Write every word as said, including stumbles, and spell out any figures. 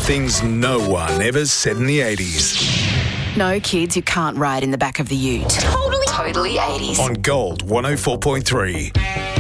Things no one ever said in the eighties. No, kids, you can't ride in the back of the ute. Totally. Totally eighties. On Gold one oh four point three.